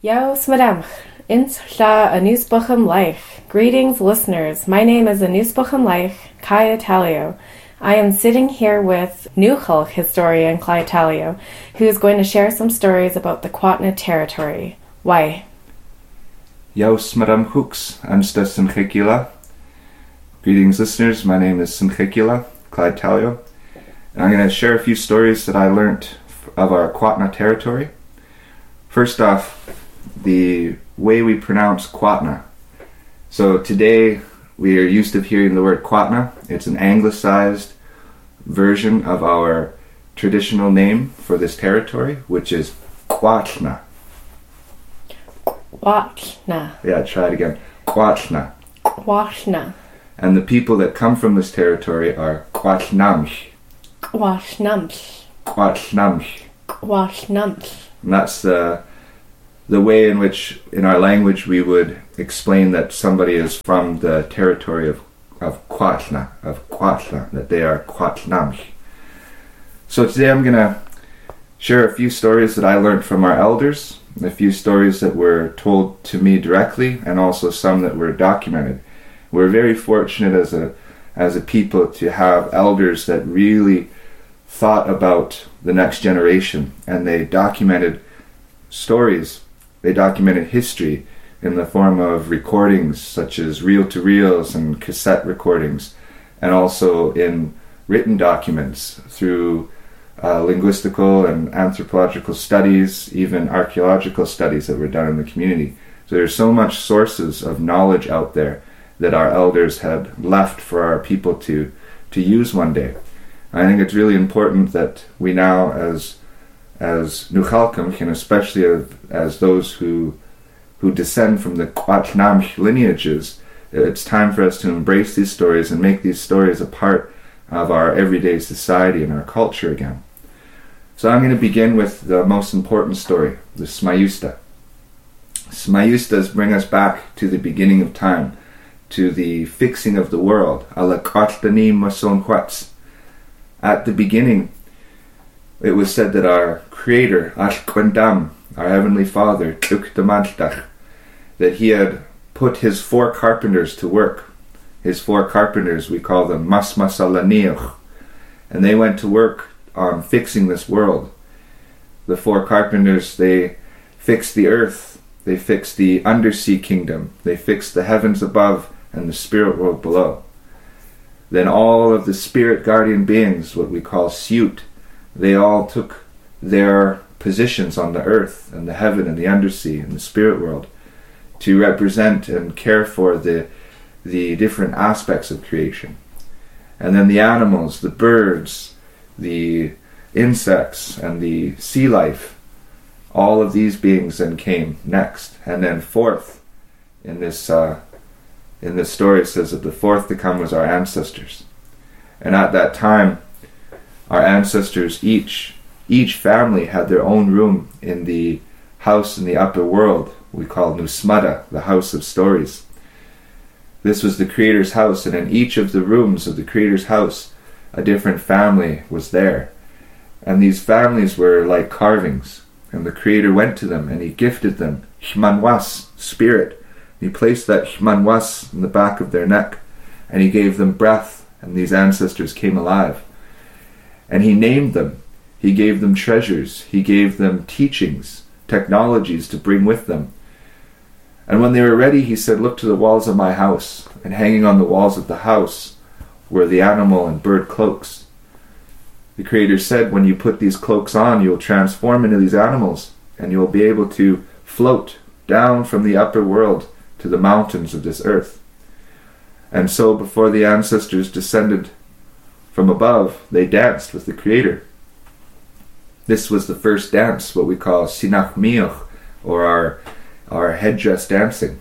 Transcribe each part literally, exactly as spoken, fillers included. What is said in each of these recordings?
Yaos Madam, int la Anusbucham Leich. Greetings, listeners. My name is Anusbucham Leich, Kai Italio. I am sitting here with Newchalk historian Kai Italio, who is going to share some stories about the Quatna territory. Why? Yaos Madam Hooks, Amsta Simchikila. Greetings, listeners. My name is Simchikila, Kai Italio, and I'm going to share a few stories that I learned of our Quatna territory. First off, the way we pronounce Quatna. So today we are used to hearing the word Quatna. It's an anglicized version of our traditional name for this territory, which is Quatna. Quatna. Yeah, try it again. Quatna. Quatna. And the people that come from this territory are Quatnamsh. Quatnamsh. Quatnamsh. Quatnamsh. And that's the the way in which, in our language, we would explain that somebody is from the territory of, of Quatna, of Quatna, that they are Quatnamsh. So today I'm going to share a few stories that I learned from our elders, a few stories that were told to me directly, and also some that were documented. We're very fortunate as a as a people to have elders that really thought about the next generation, and they documented stories. They documented history in the form of recordings such as reel-to-reels and cassette recordings, and also in written documents through uh, linguistical and anthropological studies, even archaeological studies that were done in the community. So there's so much sources of knowledge out there that our elders had left for our people to, to use one day. I think it's really important that we now, as as Newchalkam, and especially as, as those who who descend from the Quatnamsh lineages, it's time for us to embrace these stories and make these stories a part of our everyday society and our culture again. So I'm going to begin with the most important story, the Smayusta. Smayustas bring us back to the beginning of time, to the fixing of the world, ala Quatlanim Masonquats. At the beginning, it was said that our Creator, Ashkwandam, our Heavenly Father, Tukdamadtach, that He had put His four carpenters to work. His four carpenters, we call them Masmasalaniach, and they went to work on fixing this world. The four carpenters, they fixed the earth, they fixed the undersea kingdom, they fixed the heavens above and the spirit world below. Then all of the spirit guardian beings, what we call Siut, they all took their positions on the earth and the heaven and the undersea and the spirit world to represent and care for the the different aspects of creation. And then the animals, the birds, the insects, and the sea life, all of these beings then came next. And then fourth, in this uh, in this story, it says that the fourth to come was our ancestors. And at that time, our ancestors, each each family had their own room in the house in the upper world we call Nusmada, the house of stories. This was the Creator's house, and in each of the rooms of the Creator's house, a different family was there. And these families were like carvings, and the Creator went to them and He gifted them Hmanwas, spirit. He placed that Hmanwas in the back of their neck, and He gave them breath, and these ancestors came alive. And He named them. He gave them treasures. He gave them teachings, technologies to bring with them. And when they were ready, He said, "Look to the walls of my house." And hanging on the walls of the house were the animal and bird cloaks. The Creator said, when you put these cloaks on, you'll transform into these animals, and you'll be able to float down from the upper world to the mountains of this earth. And so before the ancestors descended from above, they danced with the Creator. This was the first dance, what we call Sinach Mioch, or our, our headdress dancing.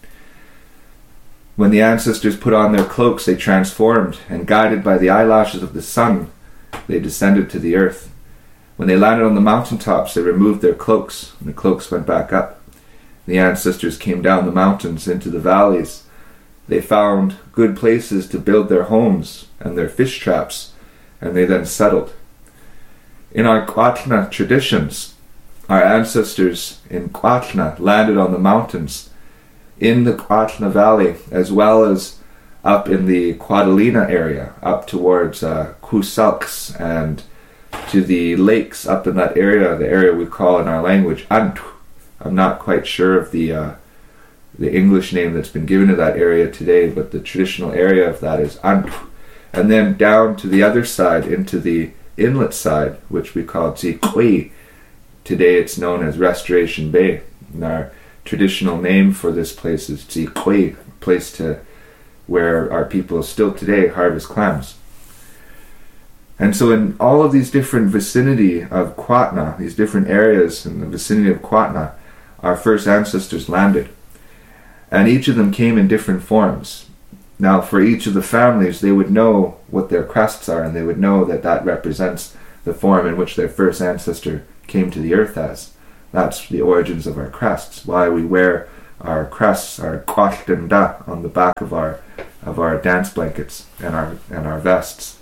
When the ancestors put on their cloaks, they transformed, and guided by the eyelashes of the sun, they descended to the earth. When they landed on the mountaintops, they removed their cloaks, and the cloaks went back up. The ancestors came down the mountains into the valleys. They found good places to build their homes and their fish traps, and they then settled. In our Quatna traditions, our ancestors in Kwatna landed on the mountains in the Kwatna Valley, as well as up in the Quadalina area, up towards uh, Kusalks and to the lakes up in that area, the area we call in our language Antu. I'm not quite sure of the uh, the English name that's been given to that area today, but the traditional area of that is Antu. And then down to the other side, into the inlet side, which we call Tsikwe. Today it's known as Restoration Bay. And our traditional name for this place is Tsikwe, a place to where our people still today harvest clams. And so in all of these different vicinity of Kwatna, these different areas in the vicinity of Kwatna, our first ancestors landed. And each of them came in different forms. Now for each of the families, they would know what their crests are, and they would know that that represents the form in which their first ancestor came to the earth as. That's the origins of our crests, why we wear our crests, our kwatenda, on the back of our of our dance blankets and our and our vests.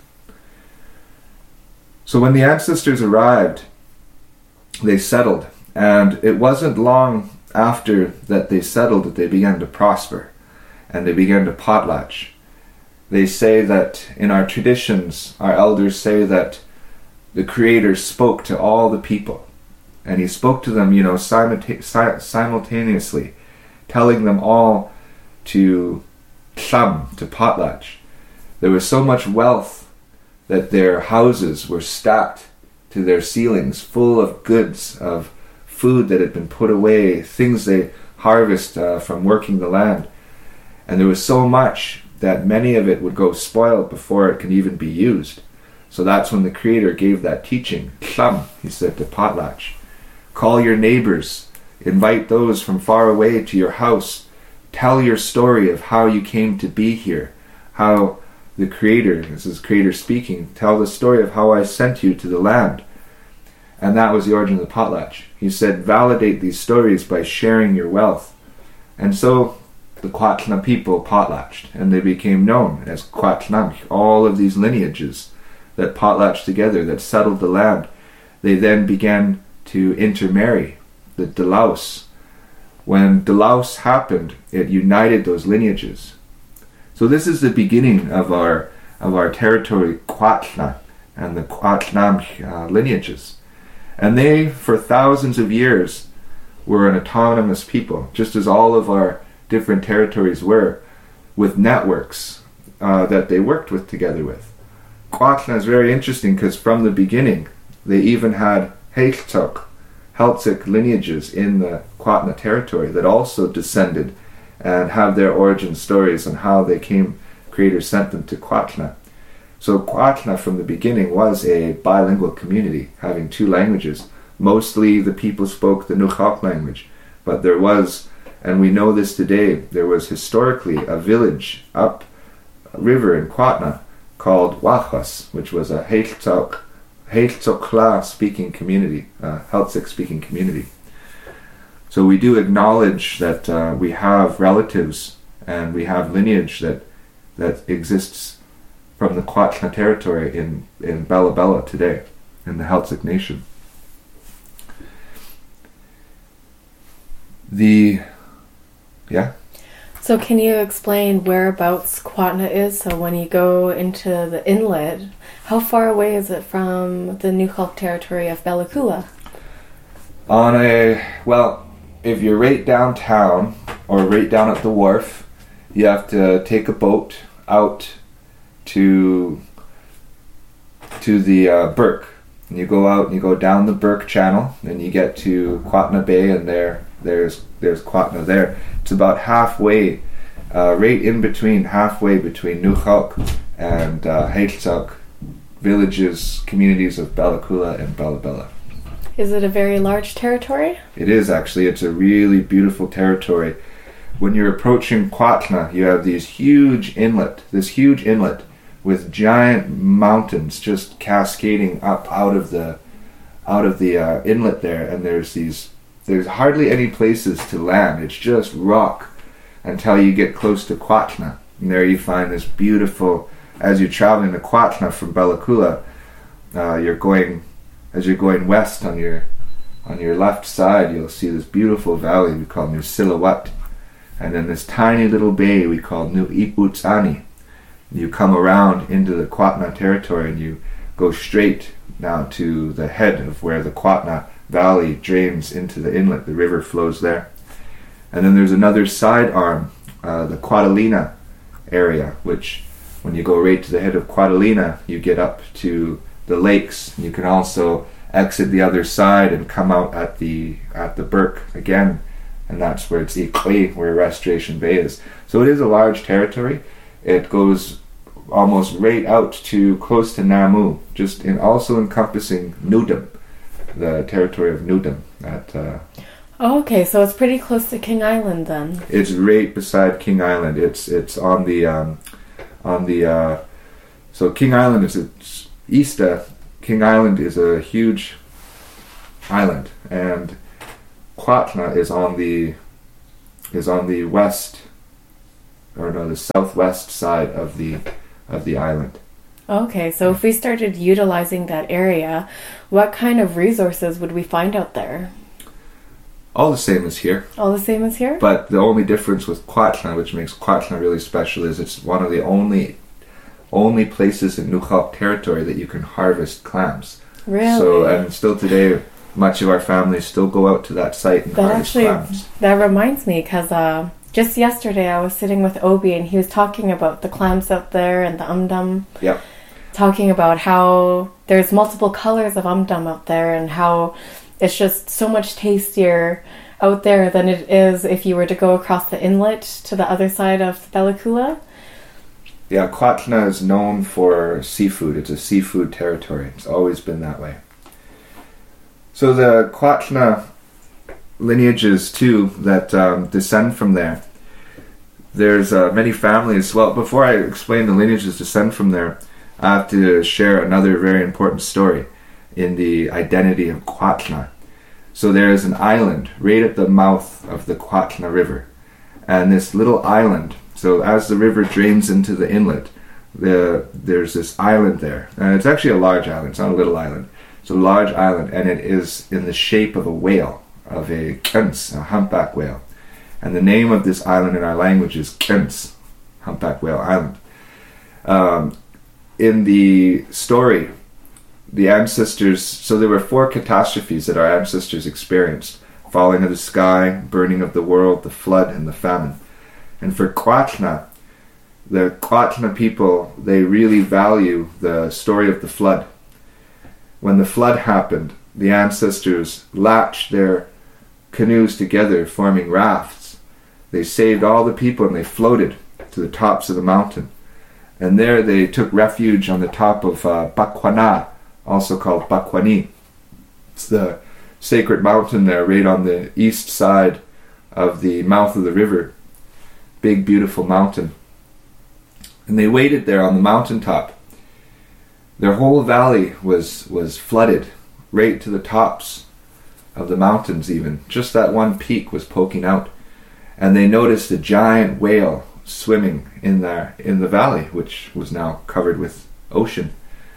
So when the ancestors arrived, they settled, and it wasn't long after that they settled that they began to prosper, and they began to potlatch. They say that in our traditions, our elders say that the Creator spoke to all the people, and he spoke to them, you know, simulta- simultaneously, telling them all to chlam, to potlatch. There was so much wealth that their houses were stacked to their ceilings, full of goods, of food that had been put away, things they harvest uh, from working the land. And there was so much that many of it would go spoiled before it can even be used. So that's when the Creator gave that teaching. Chlam, he said, to potlatch. Call your neighbors, invite those from far away to your house. Tell your story of how you came to be here, how the Creator, this is Creator speaking, tell the story of how I sent you to the land. And that was the origin of the potlatch. He said, validate these stories by sharing your wealth. And so the Kwatna people potlatched, and they became known as Kwatnamk. All of these lineages that potlatched together, that settled the land, they then began to intermarry, the Delaus. When Delaus happened, it united those lineages. So this is the beginning of our of our territory, Kwatna, and the Kwatnamk uh, lineages. And they, for thousands of years, were an autonomous people, just as all of our different territories were, with networks uh, that they worked with together with. Kwatna is very interesting because from the beginning, they even had Heiltsuk, Heltzik lineages in the Kwatna territory that also descended and have their origin stories on how they came, Creator sent them to Kwatna. So Kwatna from the beginning was a bilingual community, having two languages. Mostly the people spoke the Nukhalk language, but there was, and we know this today, there was historically a village up a river in Kwatna called Wachas, which was a Heiltsuk, Heiltsukla speaking community, a Heltzik speaking community. So we do acknowledge that uh, we have relatives and we have lineage that that exists from the Kwatna territory in, in Bella Bella today, in the Heltzik nation. The, yeah? So can you explain whereabouts Kwatna is? So when you go into the inlet, how far away is it from the Nukhalk territory of Bella Coola? On a, well, if you're right downtown, or right down at the wharf, you have to take a boat out to to the uh, Burke, and you go out and you go down the Burke Channel, and you get to Kwatna Bay, and there there's there's Kwatna there. It's about halfway, uh, right in between, halfway between Nukhalk and uh, Heiltsuk villages, communities of Bella Coola and Bella Bella. Is it a very large territory? It is actually. It's a really beautiful territory. When you're approaching Kwatna, you have these huge inlet, this huge inlet with giant mountains just cascading up out of the out of the uh, inlet there, and there's these there's hardly any places to land. It's just rock until you get close to Kwatna, and there you find this beautiful. As you're traveling to Kwatna from Bella Coola, uh, you're going as you're going west on your On your left side, you'll see this beautiful valley we call New Silhouette, and then this tiny little bay we call New Iputsani. You come around into the Kwatna territory and you go straight now to the head of where the Kwatna Valley drains into the inlet. The river flows there. And then there's another side arm, uh, the Quadalina area, which when you go right to the head of Quadalina, you get up to the lakes. You can also exit the other side and come out at the at the Burke again, and that's where it's Ikwe, where Restoration Bay is. So it is a large territory. It goes almost right out to close to Namu, just in also encompassing Nudum, the territory of Nudum. At uh, oh, okay, so it's pretty close to King Island then. It's right beside King Island. It's it's on the um, on the uh, so King Island is it's east. Uh, King Island is a huge island, and Kwatna is on the is on the west, or no, the southwest side of the of the island. Okay, so if we started utilizing that area, what kind of resources would we find out there? All the same as here. All the same as here? But the only difference with Kwatna, which makes Kwatna really special, is it's one of the only only places in Nukhalk territory that you can harvest clams. Really? So, and still today, much of our families still go out to that site and that harvest actually, clams. That reminds me, because uh, just yesterday I was sitting with Obi and he was talking about the clams out there and the umdum. Yep. Talking about how there's multiple colors of umdum out there and how it's just so much tastier out there than it is if you were to go across the inlet to the other side of Belakula. Yeah, Kwatna is known for seafood. It's a seafood territory. It's always been that way. So the Kwatna lineages, too, that um, descend from there, there's uh, many families. Well, before I explain the lineages descend from there, I have to share another very important story in the identity of Kwatna. So there is an island right at the mouth of the Kwatna River. And this little island, so as the river drains into the inlet, the, there's this island there. And it's actually a large island. It's not a little island. It's a large island, and it is in the shape of a whale, of a kens, a humpback whale. And the name of this island in our language is Kens, Humpback Whale Island. Um, in the story, the ancestors, so there were four catastrophes that our ancestors experienced: falling of the sky, burning of the world, the flood, and the famine. And for Kwatna, the Kwatna people, they really value the story of the flood. When the flood happened, the ancestors latched their canoes together, forming rafts. They saved all the people and they floated to the tops of the mountain. And there they took refuge on the top of uh, Bakwana, also called Bakwani. It's the sacred mountain there, right on the east side of the mouth of the river. Big, beautiful mountain. And they waited there on the mountaintop. Their whole valley was, was flooded, right to the tops of the mountains even. Just that one peak was poking out. And they noticed a giant whale swimming in there in the valley, which was now covered with ocean.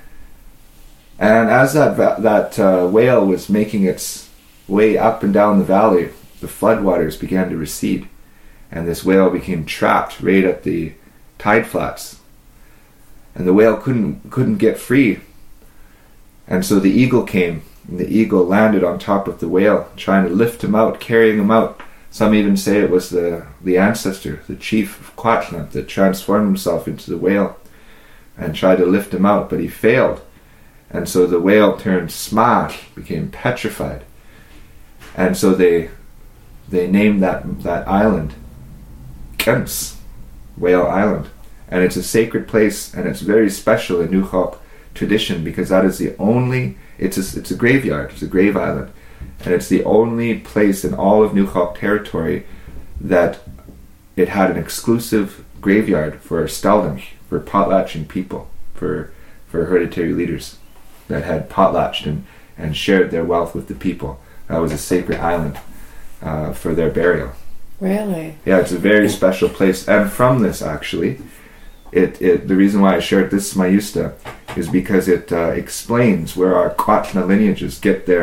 And as that va- that uh, whale was making its way up and down the valley, the floodwaters began to recede, and this whale became trapped right at the tide flats. And the whale couldn't couldn't get free. And so the eagle came, and the eagle landed on top of the whale, trying to lift him out, carrying him out. Some even say it was the, the ancestor, the chief of Kwatna, that transformed himself into the whale and tried to lift him out, but he failed. And so the whale turned smash, became petrified. And so they they named that that island Kens, Whale Island. And it's a sacred place, and it's very special in Nukhalk tradition, because that is the only, it's a, it's a graveyard, it's a grave island. And it's the only place in all of Nukhalk territory that it had an exclusive graveyard for Staldam, for potlatching people, for for hereditary leaders that had potlatched and, and shared their wealth with the people. That was a sacred island uh, for their burial. Really? Yeah, it's a very special place. And from this, actually, it, it the reason why I shared this Mayusta is because it uh, explains where our Kwatna lineages get their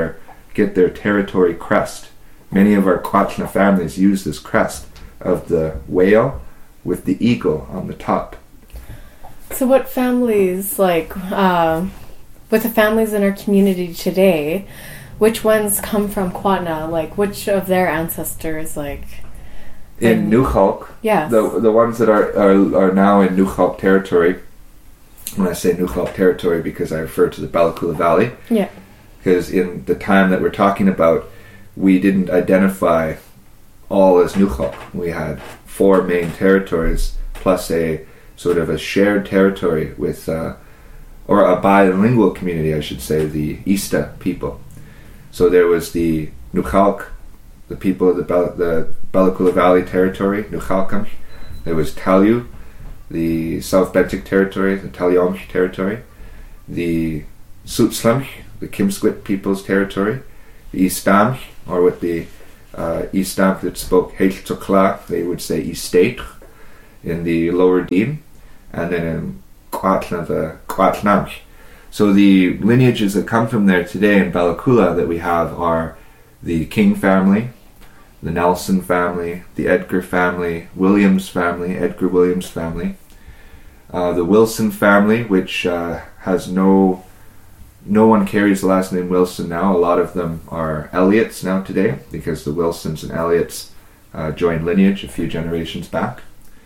get their territory crest. Many of our Kwatna families use this crest of the whale with the eagle on the top. So what families, like, uh, with the families in our community today, which ones come from Kwatna? Like, which of their ancestors, like... In Nukhalk, yes. the the ones that are, are, are now in Nukhalk territory, when I say Nukhalk territory, because I refer to the Balakula Valley, yeah. because in the time that we're talking about, we didn't identify all as Nukhalk. We had four main territories, plus a sort of a shared territory with, uh, or a bilingual community, I should say, the Ista people. So there was the Nukhalk, the people of the, Bal- the Balakula Valley territory, Nukhalkamch. There was Talyu, the South Bentic territory, the Talyomch territory. The Sutslamch, the Kimsquit people's territory. The Istamch, or with the uh, Istamch that spoke Heiltukla, they would say Istate in the Lower Dean. And then in Kwatna, the Kwatnamch. So the lineages that come from there today in Balakula that we have are the King family, the Nelson family, the Edgar family, Williams family, Edgar Williams family, uh, the Wilson family, which uh, has no no one carries the last name Wilson now. A lot of them are Elliots now today because the Wilsons and Elliots uh, joined lineage a few generations back.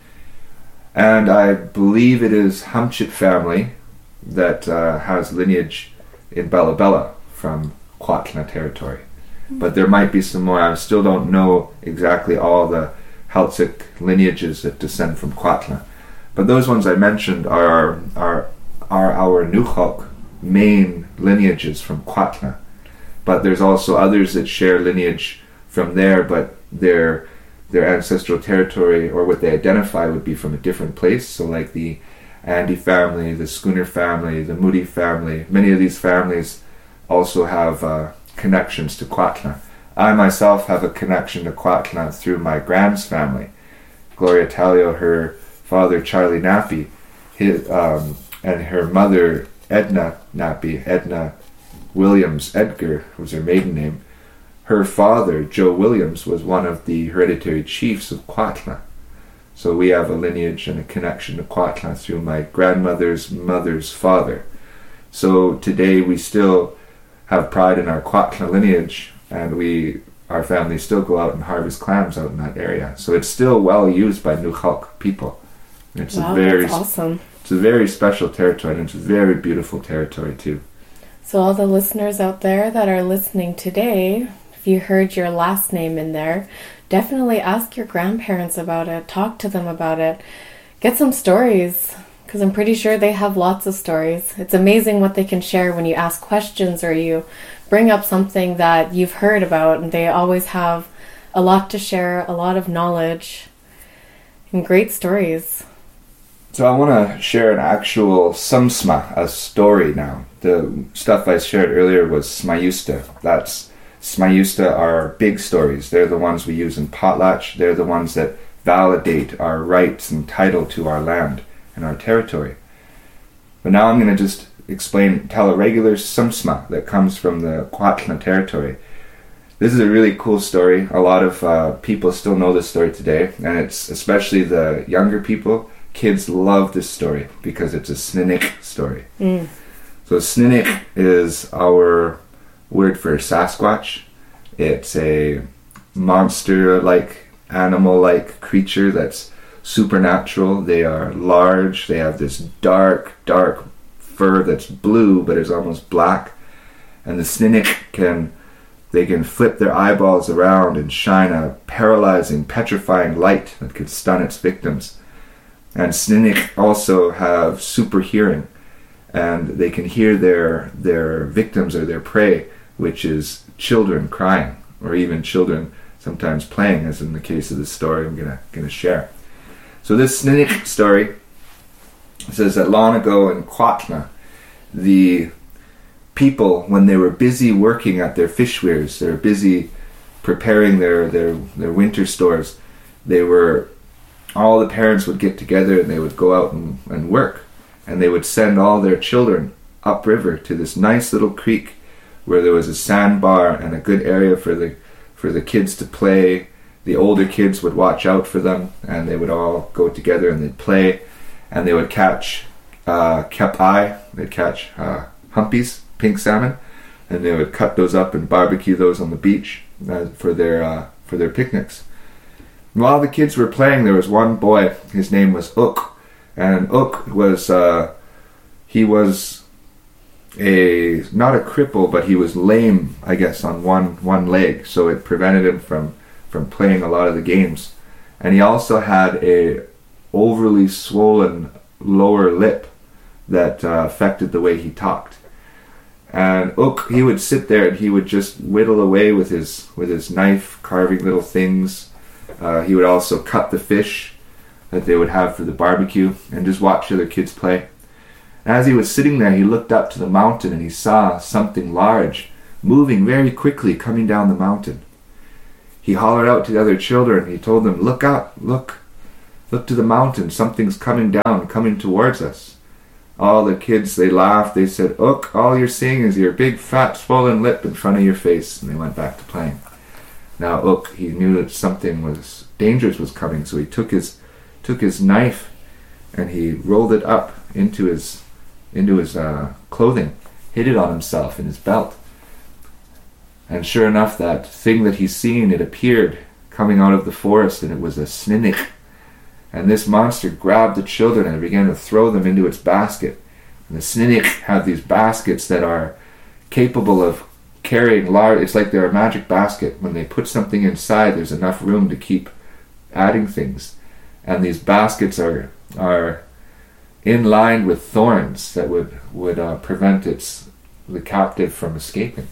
And I believe it is Hamchit family that uh, has lineage in Bella Bella from Kwatna territory. But there might be some more. I still don't know exactly all the Haltzik lineages that descend from Kwatna. But those ones I mentioned are are are our Nukhalk main lineages from Kwatna. But there's also others that share lineage from there, but their their ancestral territory or what they identify would be from a different place. So like the Andy family, the Schooner family, the Moody family, many of these families also have uh, connections to Kwatna. I myself have a connection to Kwatna through my grand's family. Gloria Talio, her father Charlie Nappy, his, um, and her mother Edna Nappy, Edna Williams Edgar was her maiden name. Her father, Joe Williams, was one of the hereditary chiefs of Kwatna. So we have a lineage and a connection to Kwatna through my grandmother's mother's father. So today we still have pride in our Kwatna lineage, and we, our family still go out and harvest clams out in that area. So it's still well used by Nukhalk people. It's wow, a very that's awesome. It's a very special territory, and it's a very beautiful territory too. So all the listeners out there that are listening today, if you heard your last name in there, definitely ask your grandparents about it. Talk to them about it. Get some stories, because I'm pretty sure they have lots of stories. It's amazing what they can share when you ask questions or you bring up something that you've heard about, and they always have a lot to share, a lot of knowledge, and great stories. So I want to share an actual samsma, a story now. The stuff I shared earlier was smayusta. That's Smayusta are big stories. They're the ones we use in potlatch. They're the ones that validate our rights and title to our land and our territory. But now I'm going to just explain, tell a regular samsma that comes from the Kwatna territory. This is a really cool story. A lot of uh, people still know this story today, and it's especially the younger people. Kids love this story because it's a Sninik story. Mm. So Sninik is our word for Sasquatch. It's a monster-like, animal-like creature that's supernatural. They are large. They have this dark, dark fur that's blue, but is almost black. And the Sninik can, they can flip their eyeballs around and shine a paralyzing, petrifying light that could stun its victims. And Sninik also have super hearing, and they can hear their their victims or their prey, which is children crying, or even children sometimes playing, as in the case of this story I'm gonna gonna share. So this Sninik story says that long ago in Kwatna, the people, when they were busy working at their fish weirs, they were busy preparing their, their, their winter stores, they were all the parents would get together and they would go out and, and work, and they would send all their children upriver to this nice little creek where there was a sandbar and a good area for the for the kids to play. The older kids would watch out for them, and they would all go together and they'd play, and they would catch uh, kepai, they'd catch uh, humpies, pink salmon, and they would cut those up and barbecue those on the beach uh, for their uh, for their picnics. And while the kids were playing, there was one boy. His name was Uk, and Uk was uh, he was a not a cripple, but he was lame, I guess, on one one leg, so it prevented him from from playing a lot of the games. And he also had a overly swollen lower lip that uh, affected the way he talked. And Uk, he would sit there and he would just whittle away with his with his knife, carving little things. Uh, he would also cut the fish that they would have for the barbecue and just watch other kids play. As he was sitting there, he looked up to the mountain and he saw something large moving very quickly coming down the mountain. He hollered out to the other children. He told them, "Look up, look, look to the mountain. Something's coming down, coming towards us." All the kids, they laughed. They said, "Uk, all you're seeing is your big fat swollen lip in front of your face." And they went back to playing. Now Uk, he knew that something was dangerous was coming, so he took his took his knife and he rolled it up into his into his uh, clothing, hid it on himself in his belt. And sure enough, that thing that he's seen, it appeared coming out of the forest, and it was a sninic. And this monster grabbed the children and began to throw them into its basket. And the sninic have these baskets that are capable of carrying large, it's like they're a magic basket. When they put something inside, there's enough room to keep adding things. And these baskets are are in line with thorns that would would uh, prevent its the captive from escaping.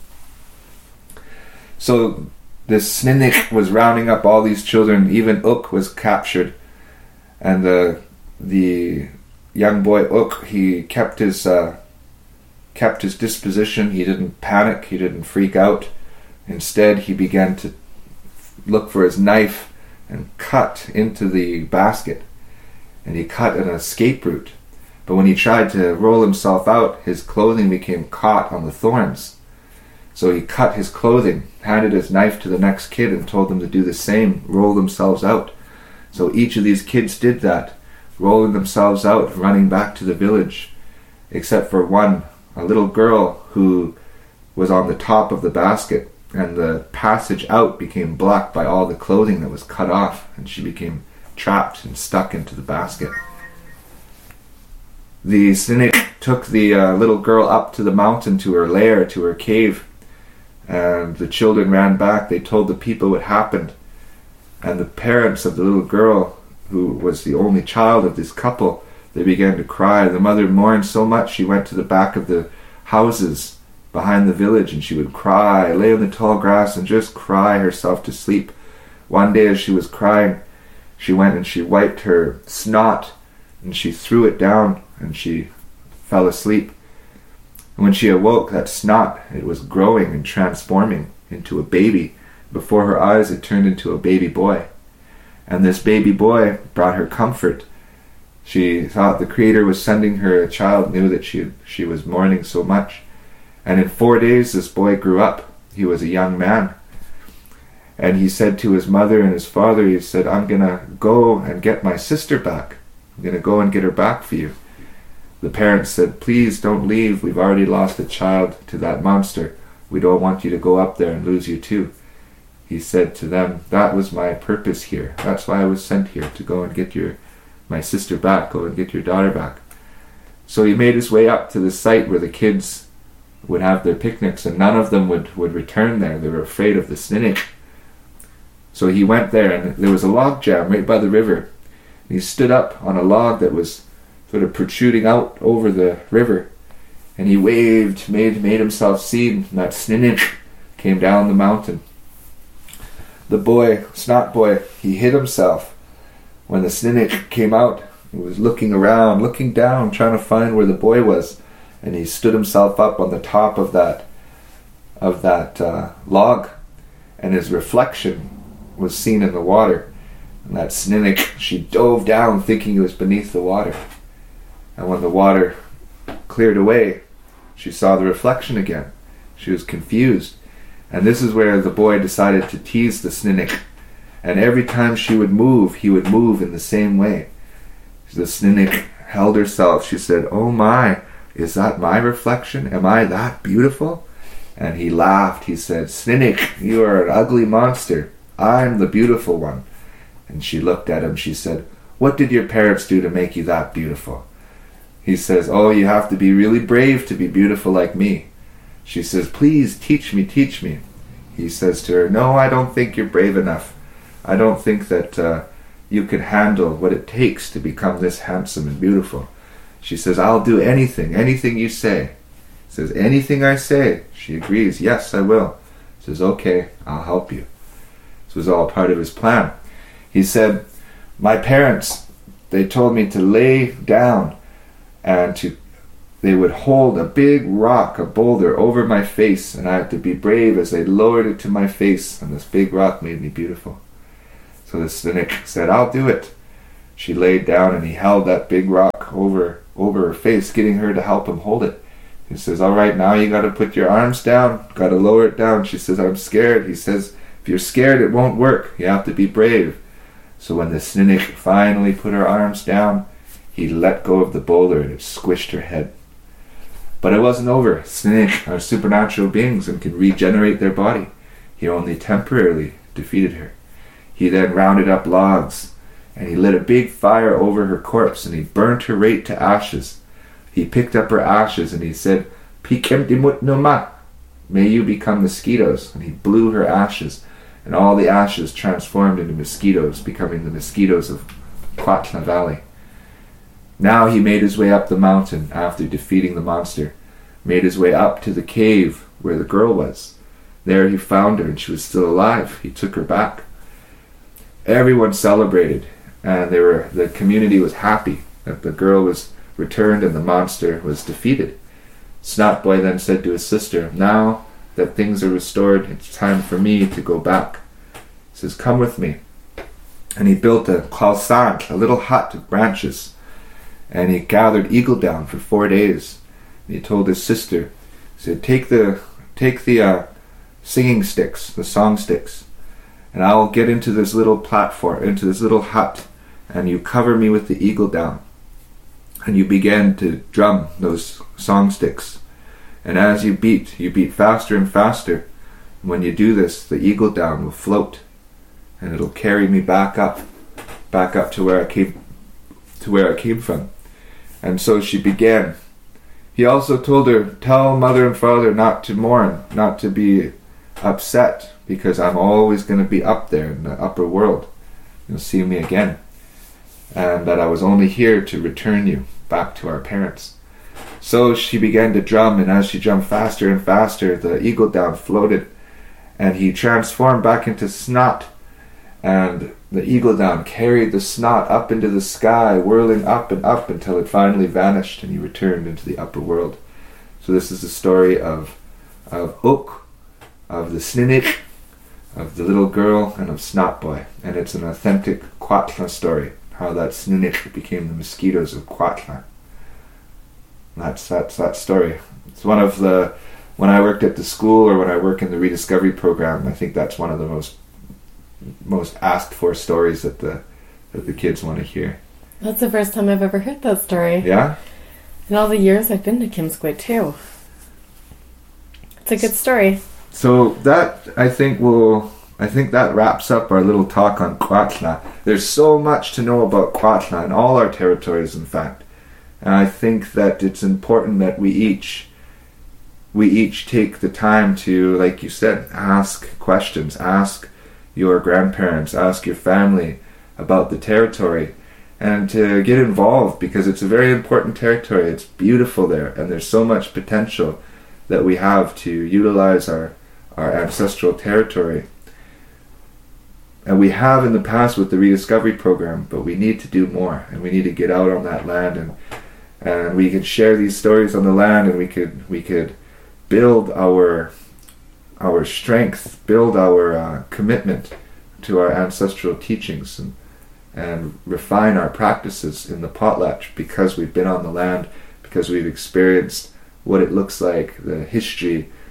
So this sninic was rounding up all these children. Even Uk was captured, and the the young boy Uk, he kept his uh, kept his disposition. He didn't panic. He didn't freak out. Instead, he began to look for his knife and cut into the basket. And he cut an escape route. But when he tried to roll himself out, his clothing became caught on the thorns. So he cut his clothing, handed his knife to the next kid and told them to do the same, roll themselves out. So each of these kids did that, rolling themselves out, running back to the village, except for one, a little girl who was on the top of the basket, and the passage out became blocked by all the clothing that was cut off, and she became trapped and stuck into the basket. The sninic took the uh, little girl up to the mountain, to her lair, to her cave, and the children ran back. They told the people what happened, and the parents of the little girl, who was the only child of this couple, they began to cry. The mother mourned so much she went to the back of the houses behind the village, and she would cry, lay on the tall grass and just cry herself to sleep. One day as she was crying, she went and she wiped her snot and she threw it down and she fell asleep. And when she awoke, that snot, it was growing and transforming into a baby. Before her eyes, it turned into a baby boy. And this baby boy brought her comfort. She thought the Creator was sending her a child, knew that she she was mourning so much. And in four days, this boy grew up. He was a young man. And he said to his mother and his father, he said, "I'm going to go and get my sister back. I'm going to go and get her back for you." The parents said, "Please don't leave. We've already lost a child to that monster. We don't want you to go up there and lose you too." He said to them, "That was my purpose here. That's why I was sent here, to go and get your my sister back, go and get your daughter back." So he made his way up to the site where the kids would have their picnics, and none of them would, would return there. They were afraid of the sninic. So he went there, and there was a log jam right by the river. And he stood up on a log that was sort of protruding out over the river, and he waved, made made himself seen, and that sninic came down the mountain. The boy, Snot Boy, he hid himself. When the sninic came out, he was looking around, looking down, trying to find where the boy was, and he stood himself up on the top of that of that uh, log, and his reflection was seen in the water. And that sninic, she dove down thinking it was beneath the water. And when the water cleared away, she saw the reflection again. She was confused. And this is where the boy decided to tease the Sninnik. And every time she would move, he would move in the same way. The Sninnik held herself. She said, "Oh my, is that my reflection? Am I that beautiful?" And he laughed. He said, "Sninnik, you are an ugly monster. I'm the beautiful one." And she looked at him. She said, "What did your parents do to make you that beautiful?" He says, "Oh, you have to be really brave to be beautiful like me." She says, "Please teach me, teach me." He says to her, "No, I don't think you're brave enough. I don't think that uh, you can handle what it takes to become this handsome and beautiful." She says, "I'll do anything, anything you say." He says, "Anything I say?" She agrees, "Yes, I will." He says, "Okay, I'll help you." This was all part of his plan. He said, "My parents, they told me to lay down and to they would hold a big rock, a boulder, over my face, and I had to be brave as they lowered it to my face, and this big rock made me beautiful." So the Sninnik said, "I'll do it." She laid down and he held that big rock over over her face, getting her to help him hold it. He says, "All right, now you got to put your arms down, got to lower it down." She says, "I'm scared." He says, "If you're scared, it won't work. You have to be brave." So when the Sninnik finally put her arms down, he let go of the boulder and it squished her head. But it wasn't over. Sninnik are supernatural beings and can regenerate their body. He only temporarily defeated her. He then rounded up logs and he lit a big fire over her corpse and he burnt her right to ashes. He picked up her ashes and he said, "Pikem dimut noma," may you become mosquitoes. And he blew her ashes, and all the ashes transformed into mosquitoes, becoming the mosquitoes of Kwatna Valley. Now he made his way up the mountain after defeating the monster, made his way up to the cave where the girl was. There he found her and she was still alive. He took her back. Everyone celebrated, and they were the community was happy that the girl was returned and the monster was defeated. Snot Boy then said to his sister, "Now that things are restored, it's time for me to go back." He says, "Come with me." And he built a khalsant, a little hut of branches, and he gathered eagle down for four days. And he told his sister, he said, take the take the uh, singing sticks, the song sticks, and I will get into this little platform, into this little hut, and you cover me with the eagle down. And you begin to drum those song sticks. And as you beat, you beat faster and faster. When you do this, the eagle down will float, and it'll carry me back up, back up to where I came, to where I came from. And so she began. He also told her, "Tell mother and father not to mourn, not to be upset, because I'm always going to be up there in the upper world. You'll see me again. And that I was only here to return you back to our parents." So she began to drum, and as she drummed faster and faster, the eagle down floated, and he transformed back into Snot, and the eagle down carried the Snot up into the sky, whirling up and up until it finally vanished, and he returned into the upper world. So this is the story of of Uk, of the Sninnik, of the little girl, and of Snot Boy, and it's an authentic Kwatna story, how that Sninnik became the mosquitoes of Kwatna. That's that's that story. It's one of the, when I worked at the school or when I work in the rediscovery program, I think that's one of the most most asked for stories that the that the kids want to hear. That's the first time I've ever heard that story. Yeah? In all the years I've been to Kimsquit too. It's a good story. So that, I think, will I think that wraps up our little talk on Kwatna. There's so much to know about Kwatna in all our territories, in fact. And I think that it's important that we each we each take the time to, like you said, ask questions, ask your grandparents, ask your family about the territory, and to get involved, because it's a very important territory. It's beautiful there, and there's so much potential that we have to utilize our, our ancestral territory. And we have in the past with the rediscovery program, but we need to do more, and we need to get out on that land, and and we can share these stories on the land, and we could we could build our our strength, build our uh, commitment to our ancestral teachings, and and refine our practices in the potlatch, because we've been on the land, because we've experienced what it looks like, the history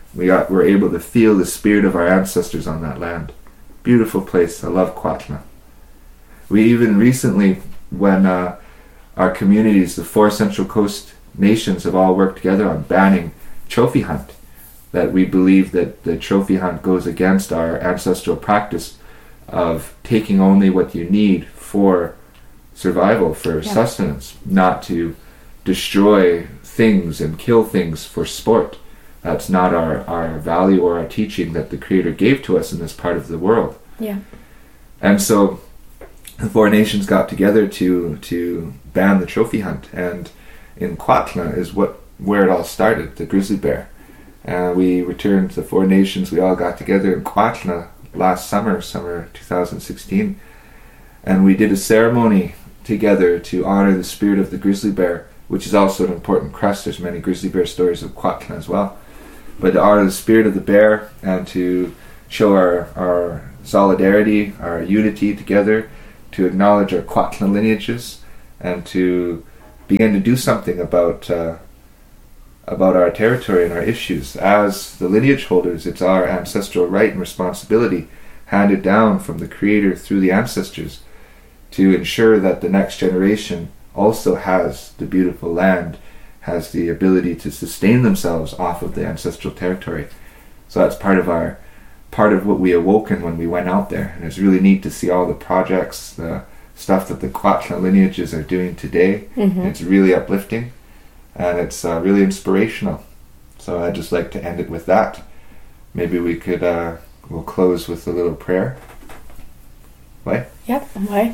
We got, were able to feel the spirit of our ancestors on that land. Beautiful place. I love Cuautla. We even recently, when uh, our communities, the four Central Coast nations, have all worked together on banning trophy hunt, that we believe that the trophy hunt goes against our ancestral practice of taking only what you need for survival, for yeah. sustenance, not to destroy things and kill things for sport. That's not our, our value or our teaching that the Creator gave to us in this part of the world. Yeah. And so the four nations got together to to ban the trophy hunt, and in Cuautla is what where it all started, the grizzly bear. Uh, we returned, the four nations, we all got together in Cuautla last summer, summer two thousand sixteen, and we did a ceremony together to honor the spirit of the grizzly bear, which is also an important crest. There's many grizzly bear stories of Cuautla as well. But to honor the spirit of the bear and to show our, our solidarity, our unity together, to acknowledge our Cuautla lineages, and to begin to do something about uh, about our territory and our issues. As the lineage holders, it's our ancestral right and responsibility, handed down from the Creator through the ancestors, to ensure that the next generation also has the beautiful land, has the ability to sustain themselves off of the ancestral territory. So that's part of our part of what we awoken when we went out there. And it's really neat to see all the projects, the stuff that the Cuautla lineages are doing today. Mm-hmm. It's really uplifting, and it's uh, really inspirational. So I'd just like to end it with that. Maybe we could uh, we'll close with a little prayer. Why? Yep, why?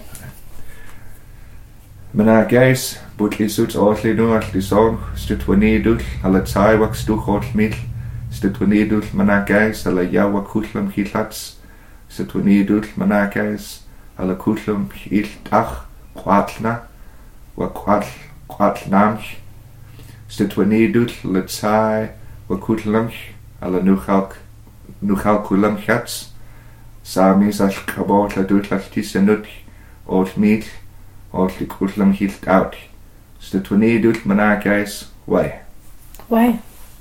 Mana guys, but li suits all no at li song, stutwani dul, ala tsai wax du hot mil, stutwani dul mana guys, ala yawa kutlam hitlats, stutwani dul mana guys, ala kutlam hil tach, Cuautla, wa Cuautl, Cuautlam, stutwani dul, la tsai, wa kutlam, ala nuchalk, nuchalkulam hats, samis al kabot la dul al tisanut, old mil, all the Cuautlam hilt out. Stutwani dul mana guys, why? Why?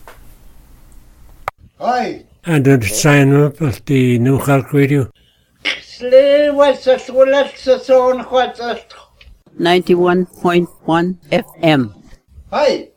Hi. And then sign up at the New York Radio. ninety-one point one F M. Hi.